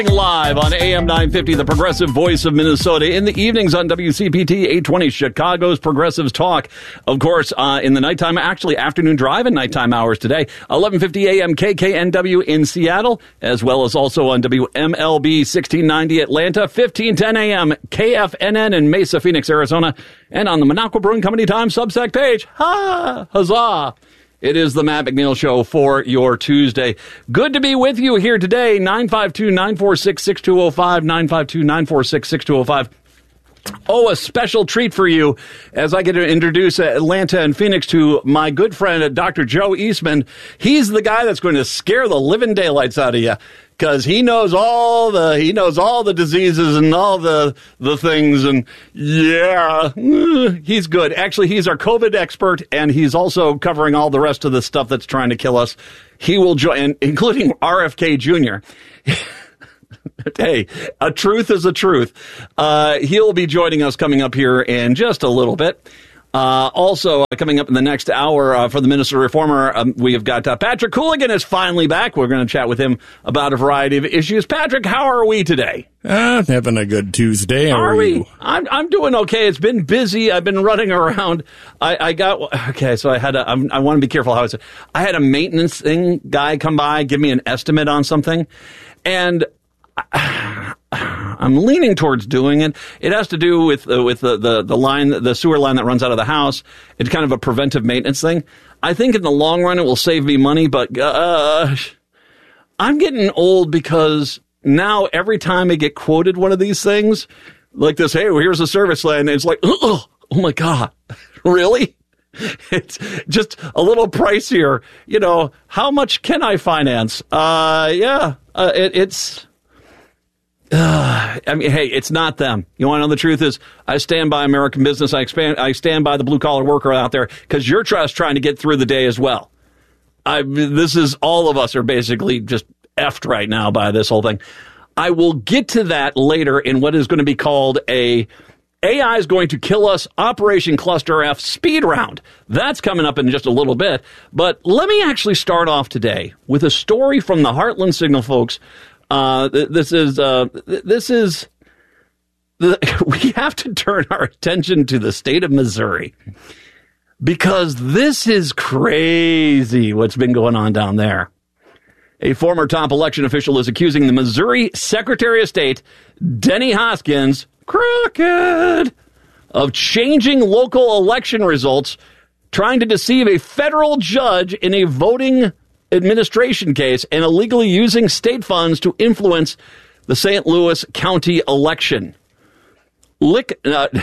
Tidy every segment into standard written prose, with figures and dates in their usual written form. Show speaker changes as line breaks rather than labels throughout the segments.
Live on AM 950, the progressive voice of Minnesota. In the evenings on WCPT 820, Chicago's Progressives Talk. Of course, in the nighttime, actually afternoon drive and nighttime hours today, 1150 AM KKNW in Seattle, as well as also on WMLB 1690 Atlanta, 1510 AM KFNN in Mesa, Phoenix, Arizona, and on the Minocqua Brewing Company Times Substack page. Huzzah! It is the Matt McNeil Show for your Tuesday. Good to be with you here today. 952-946-6205, 952-946-6205. Oh, a special treat for you as I get to introduce Atlanta and Phoenix to my good friend, Dr. Joe Eastman. He's the guy that's going to scare the living daylights out of you because he knows all the diseases and all the things. And yeah, he's good. Actually, he's our COVID expert, and he's also covering all the rest of the stuff that's trying to kill us. He will join, including RFK Jr. Hey, a truth is a truth. He'll be joining us coming up here in just a little bit. Also, coming up in the next hour for the Minnesota Reformer, we have got Patrick Hooligan is finally back. We're going to chat with him about a variety of issues. Patrick, how are we today?
Having a good Tuesday. How are you?
I'm doing okay. It's been busy. I've been running around. I want to be careful how I say it. I had a maintenance guy come by, give me an estimate on something, and I'm leaning towards doing it. It has to do with the line, the sewer line that runs out of the house. It's kind of a preventive maintenance thing. I think in the long run it will save me money, but I'm getting old because now every time I get quoted one of these things, like this, hey, well, here's a service line, and it's like, oh my God, really? It's just a little pricier. You know, how much can I finance? I mean, hey, it's not them. You want to know the truth is, I stand by American business. I stand by the blue-collar worker out there because you're just trying to get through the day as well. This is, all of us are basically just effed right now by this whole thing. I will get to that later in what is going to be called AI is going to kill us, Operation Cluster F speed round. That's coming up in just a little bit. But let me actually start off today with a story from the Heartland Signal, folks. We have to turn our attention to the state of Missouri because this is crazy what's been going on down there. A former top election official is accusing the Missouri Secretary of State, Denny Hoskins, crooked, of changing local election results, trying to deceive a federal judge in a voting administration case, and illegally using state funds to influence the St. Louis County election. Nick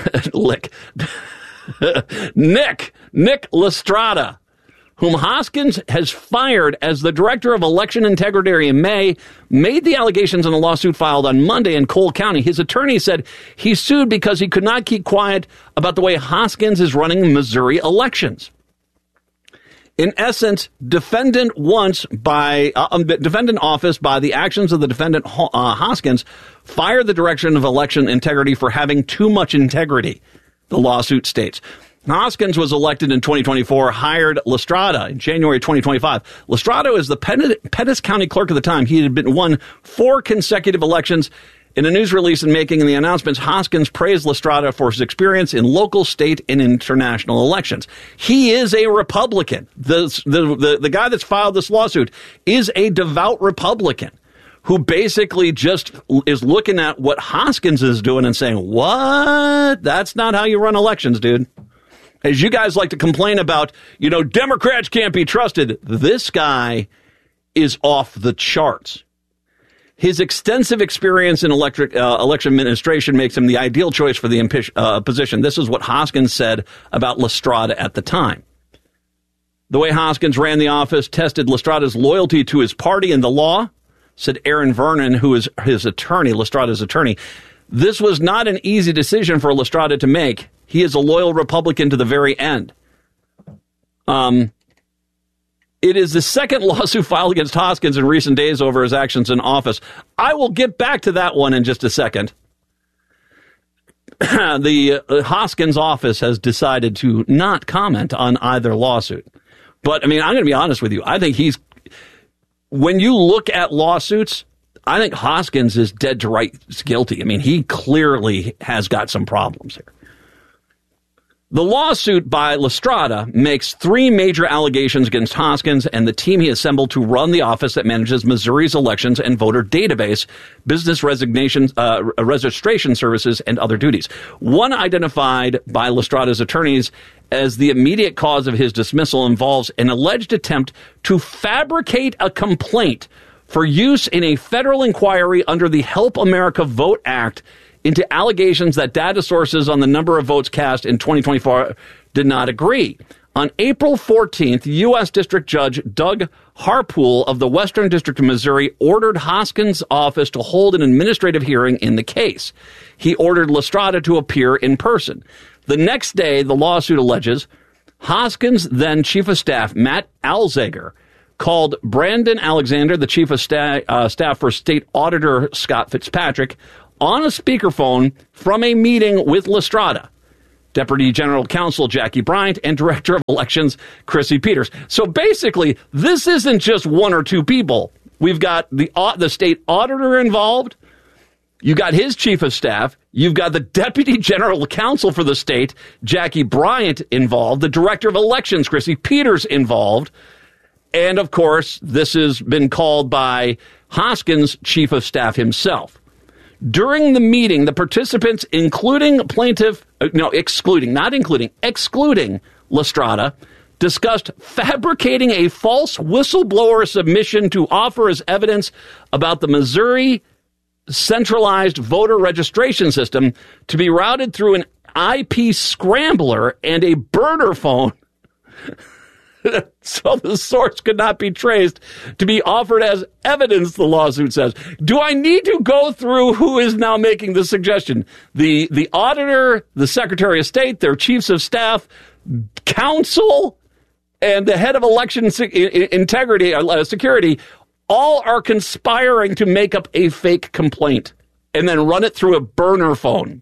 Lastrada, whom Hoskins has fired as the director of election integrity in May, made the allegations in a lawsuit filed on Monday in Cole County. His attorney said he sued because he could not keep quiet about the way Hoskins is running Missouri elections. In essence, defendant office by the actions of the defendant Hoskins fired the director of election integrity for having too much integrity, the lawsuit states. Hoskins was elected in 2024, hired Lastrada in January 2025. Lastrada is the Pettis County clerk at the time. He had won 4 consecutive elections. In a news release and making the announcements, Hoskins praised Lastrada for his experience in local, state, and international elections. He is a Republican. The guy that's filed this lawsuit is a devout Republican who basically just is looking at what Hoskins is doing and saying, what? That's not how you run elections, dude. As you guys like to complain about, Democrats can't be trusted. This guy is off the charts. His extensive experience in election administration makes him the ideal choice for the position. This is what Hoskins said about Lastrada at the time. The way Hoskins ran the office tested Lastrada's loyalty to his party and the law, said Aaron Vernon, who is his attorney, Lastrada's attorney. This was not an easy decision for Lastrada to make. He is a loyal Republican to the very end. It is the second lawsuit filed against Hoskins in recent days over his actions in office. I will get back to that one in just a second. The Hoskins office has decided to not comment on either lawsuit. But, I'm going to be honest with you. I think when you look at lawsuits, I think Hoskins is dead to rights guilty. I mean, he clearly has got some problems here. The lawsuit by Lestrada makes 3 major allegations against Hoskins and the team he assembled to run the office that manages Missouri's elections and voter database, business registration services, and other duties. One identified by Lestrada's attorneys as the immediate cause of his dismissal involves an alleged attempt to fabricate a complaint for use in a federal inquiry under the Help America Vote Act into allegations that data sources on the number of votes cast in 2024 did not agree. On April 14th, U.S. District Judge Doug Harpool of the Western District of Missouri ordered Hoskins' office to hold an administrative hearing in the case. He ordered Lestrada to appear in person. The next day, the lawsuit alleges Hoskins' then Chief of Staff, Matt Alzager, called Brandon Alexander, the Chief of Staff for State Auditor Scott Fitzpatrick, on a speakerphone from a meeting with Lestrada, Deputy General Counsel Jackie Bryant, and Director of Elections Chrissy Peters. So basically, this isn't just 1 or 2 people. We've got the state auditor involved. You got his chief of staff. You've got the Deputy General Counsel for the state, Jackie Bryant, involved. The Director of Elections, Chrissy Peters, involved. And, of course, this has been called by Hoskins' chief of staff himself. During the meeting, the participants, excluding Lestrada, discussed fabricating a false whistleblower submission to offer as evidence about the Missouri centralized voter registration system to be routed through an IP scrambler and a burner phone. So the source could not be traced to be offered as evidence, the lawsuit says. Do I need to go through who is now making the suggestion? The auditor, the Secretary of State, their chiefs of staff, counsel, and the head of election integrity, security, all are conspiring to make up a fake complaint and then run it through a burner phone.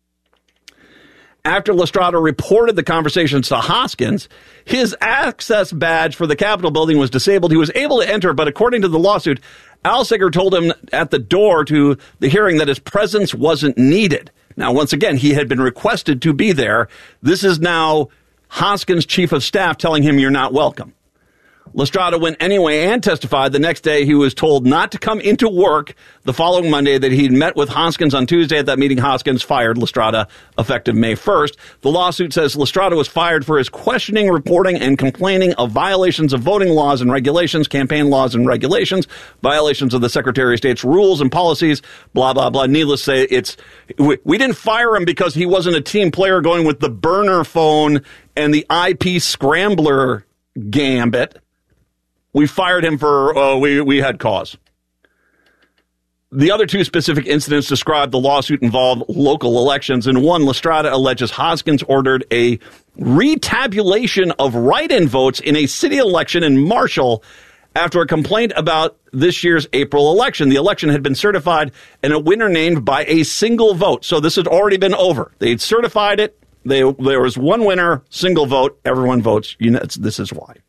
After Lestrada reported the conversations to Hoskins, his access badge for the Capitol building was disabled. He was able to enter, but according to the lawsuit, Alzager told him at the door to the hearing that his presence wasn't needed. Now, once again, he had been requested to be there. This is now Hoskins' chief of staff telling him you're not welcome. Lestrada went anyway and testified. The next day, he was told not to come into work. The following Monday, that he'd met with Hoskins on Tuesday. At that meeting, Hoskins fired Lestrada effective May 1st. The lawsuit says Lestrada was fired for his questioning, reporting, and complaining of violations of voting laws and regulations, campaign laws and regulations, violations of the Secretary of State's rules and policies, blah, blah, blah. Needless to say, we didn't fire him because he wasn't a team player going with the burner phone and the IP scrambler gambit. We fired him for, we had cause. The other 2 specific incidents described the lawsuit involved local elections. In one, Lestrada alleges Hoskins ordered a retabulation of write-in votes in a city election in Marshall after a complaint about this year's April election. The election had been certified and a winner named by a single vote. So this had already been over. They'd certified it. There was one winner, single vote. Everyone votes. This is why.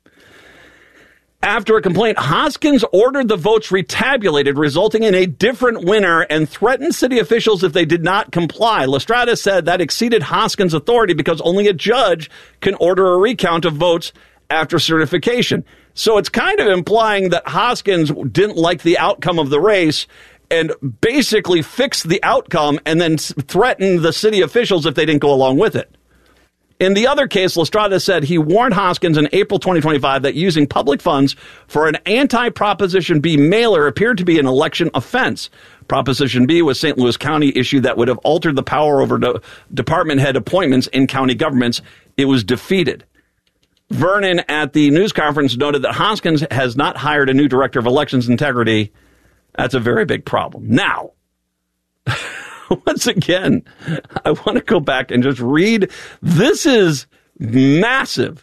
After a complaint, Hoskins ordered the votes retabulated, resulting in a different winner, and threatened city officials if they did not comply. Lestrada said that exceeded Hoskins' authority because only a judge can order a recount of votes after certification. So it's kind of implying that Hoskins didn't like the outcome of the race and basically fixed the outcome and then threatened the city officials if they didn't go along with it. In the other case, Lestrada said he warned Hoskins in April 2025 that using public funds for an anti-Proposition B mailer appeared to be an election offense. Proposition B was St. Louis County issue that would have altered the power over department head appointments in county governments. It was defeated. Vernon at the news conference noted that Hoskins has not hired a new director of elections integrity. That's a very big problem. Now, once again, I want to go back and just read. This is massive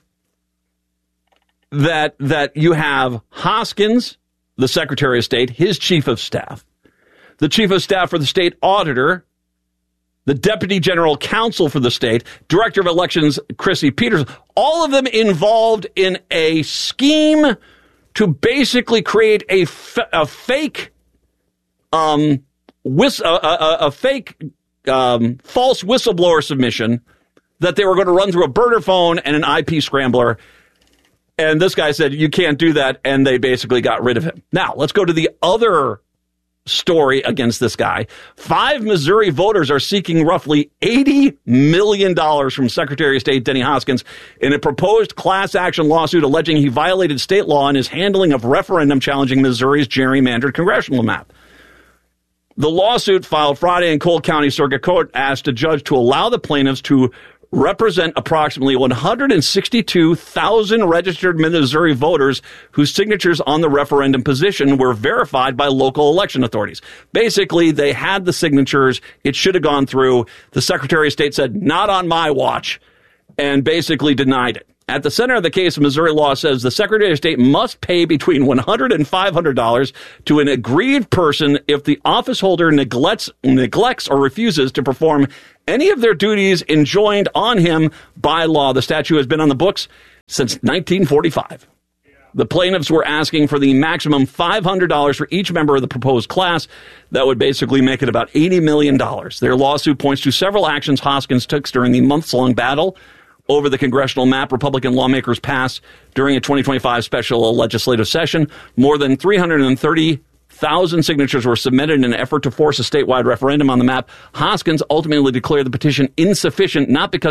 that you have Hoskins, the Secretary of State, his chief of staff, the chief of staff for the state auditor, the deputy general counsel for the state, director of elections, Chrissy Peters, all of them involved in a scheme to basically create a fake a fake false whistleblower submission that they were going to run through a burner phone and an IP scrambler. And this guy said, you can't do that. And they basically got rid of him. Now, let's go to the other story against this guy. 5 Missouri voters are seeking roughly $80 million from Secretary of State Denny Hoskins in a proposed class action lawsuit alleging he violated state law in his handling of referendum challenging Missouri's gerrymandered congressional map. The lawsuit filed Friday in Cole County Circuit Court asked a judge to allow the plaintiffs to represent approximately 162,000 registered Missouri voters whose signatures on the referendum petition were verified by local election authorities. Basically, they had the signatures. It should have gone through. The Secretary of State said, not on my watch, and basically denied it. At the center of the case, Missouri law says the Secretary of State must pay between $100 and $500 to an aggrieved person if the office holder neglects or refuses to perform any of their duties enjoined on him by law. The statute has been on the books since 1945. The plaintiffs were asking for the maximum $500 for each member of the proposed class. That would basically make it about $80 million. Their lawsuit points to several actions Hoskins took during the months-long battle over the congressional map Republican lawmakers passed during a 2025 special legislative session. More than 330,000 signatures were submitted in an effort to force a statewide referendum on the map. Hoskins ultimately declared the petition insufficient, not because